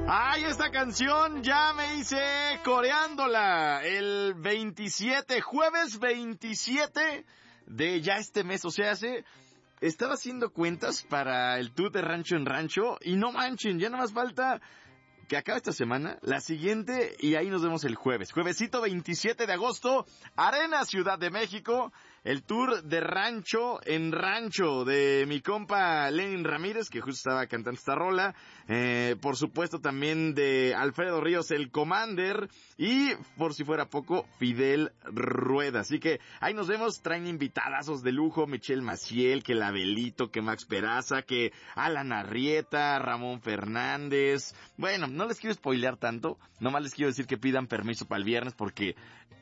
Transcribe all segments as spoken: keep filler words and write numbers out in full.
¡Ay, esta canción ya me hice coreándola! El veintisiete, jueves veintisiete de ya este mes, o sea, hace... Estaba haciendo cuentas para el tour de Rancho en Rancho y no manchen, ya nada más falta que acabe esta semana, la siguiente, y ahí nos vemos el jueves. Juevesito veintisiete de agosto, Arena Ciudad de México, el tour de Rancho en Rancho de mi compa Lenin Ramírez, que justo estaba cantando esta rola, eh, por supuesto también de Alfredo Ríos, el Commander, y por si fuera poco, Fidel Rueda. Así que ahí nos vemos, traen invitadazos de lujo, Michelle Maciel, que Labelito, que Max Peraza, que Alan Arrieta, Ramón Fernández. Bueno, no les quiero spoilear tanto, nomás les quiero decir que pidan permiso para el viernes porque...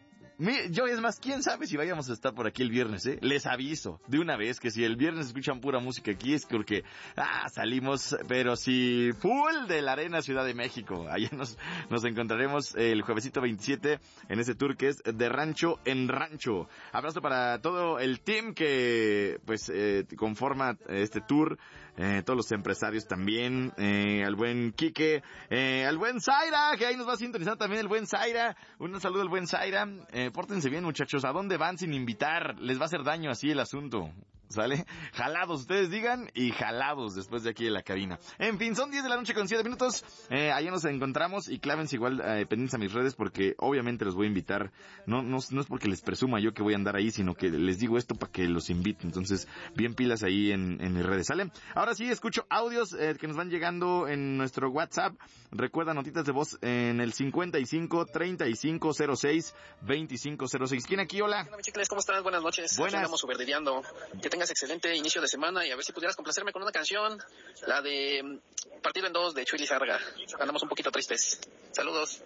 Mi, yo es más, quién sabe si vayamos a estar por aquí el viernes, ¿eh? Les aviso de una vez que si el viernes escuchan pura música aquí es porque, ah, salimos, pero si full de la Arena Ciudad de México. Allá nos, nos encontraremos el juevesito veintisiete en ese tour que es de Rancho en Rancho. Abrazo para todo el team que, pues, eh, conforma este tour, eh, todos los empresarios también, eh, al buen Quique, eh, al buen Zaira, que ahí nos va sintonizando también el buen Zaira. Un saludo al buen Zaira. Eh, Pórtense bien, muchachos. ¿A dónde van sin invitar? Les va a hacer daño así el asunto. ¿Sale? Jalados, ustedes digan, y jalados después de aquí de la cabina. En fin, son diez de la noche con siete minutos. Eh, allá nos encontramos y clávense igual eh, pendientes a mis redes porque obviamente los voy a invitar. No, no, no es porque les presuma yo que voy a andar ahí, sino que les digo esto para que los invite. Entonces, bien pilas ahí en, en mis redes, ¿sale? Ahora sí, escucho audios eh, que nos van llegando en nuestro WhatsApp. Recuerda notitas de voz en el cincuenta y cinco, treinta y cinco, cero seis, veinticinco cero seis. ¿Quién aquí? Hola. Hola, mis chicles, ¿cómo estás? Buenas noches. Buenas. Aquí andamos superdideando. Que tengas excelente inicio de semana y a ver si pudieras complacerme con una canción, la de Partido en Dos de Chuy Lizárraga. Andamos un poquito tristes. Saludos.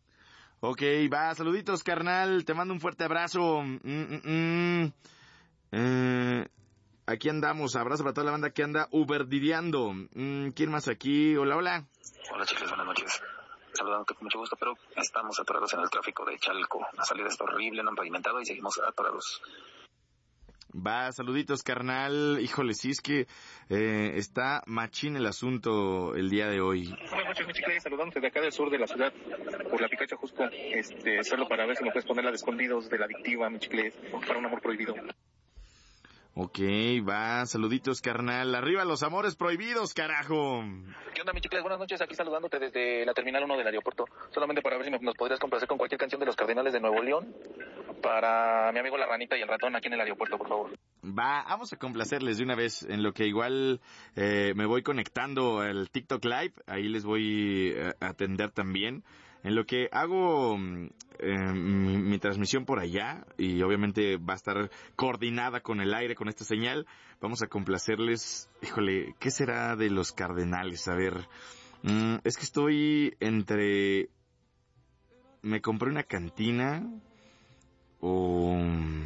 Ok, va, saluditos, carnal. Te mando un fuerte abrazo. Mm, mm, mm. Eh, aquí andamos. Abrazo para toda la banda que anda uberdideando. Mm, ¿Quién más aquí? Hola, hola. Hola, chicles, buenas noches. Saludándote con mucho gusto, pero estamos atorados en el tráfico de Chalco. La salida está horrible, no han pavimentado y seguimos atorados. Va, saluditos, carnal. Híjole, sí es que eh, está machín el asunto el día de hoy. Buenas noches, mi chicle, saludándote de acá del sur de la ciudad, por la Picacha Jusco, este, solo para ver si me puedes poner la de Escondidos de la Adictiva, mi chicle, para un amor prohibido. Ok, va, saluditos, carnal. Arriba los amores prohibidos, carajo. ¿Qué onda, mi chicle? Buenas noches, aquí saludándote desde la Terminal uno del aeropuerto, solamente para ver si me, nos podrías complacer con cualquier canción de los Cardenales de Nuevo León, para mi amigo La Ranita y el Ratón aquí en el aeropuerto, por favor. Va, vamos a complacerles de una vez, en lo que igual eh, me voy conectando al TikTok Live, ahí les voy a atender también. En lo que hago eh, mi, mi transmisión por allá, y obviamente va a estar coordinada con el aire, con esta señal, vamos a complacerles, híjole, ¿qué será de los Cardenales? A ver, mmm, es que estoy entre... Me compré una cantina o...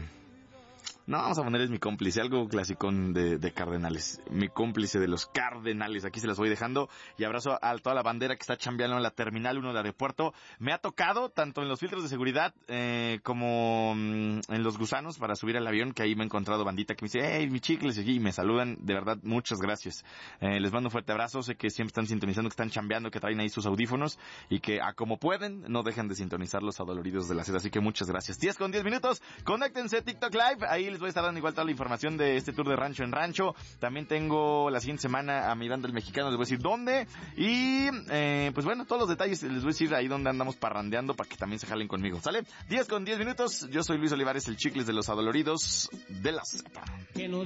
No, vamos a ponerles mi cómplice, algo clasicón de, de Cardenales. Mi cómplice de los Cardenales, aquí se las voy dejando. Y abrazo a toda la bandera que está chambeando en la Terminal uno del aeropuerto. Me ha tocado, tanto en los filtros de seguridad, eh, como mm, en los gusanos para subir al avión, que ahí me he encontrado bandita que me dice, hey, mi chicles, y me saludan. De verdad, muchas gracias. Eh, les mando un fuerte abrazo, sé que siempre están sintonizando, que están chambeando, que traen ahí sus audífonos, y que a como pueden, no dejan de sintonizar los adoloridos de la sed. Así que muchas gracias. diez con diez minutos, conéctense TikTok Live, ahí les voy a estar dando igual toda la información de este tour de Rancho en Rancho. También tengo la siguiente semana a mi banda El Mexicano, les voy a decir dónde. Y, eh, pues bueno, todos los detalles les voy a decir ahí donde andamos parrandeando para que también se jalen conmigo, ¿sale? diez con diez minutos, yo soy Luis Olivares, el chicles de los adoloridos de la Z.